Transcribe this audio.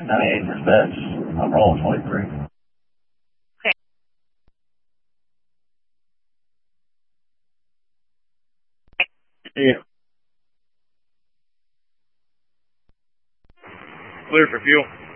98 dispatch. I'm rolling 23. Yeah. Clear for fuel.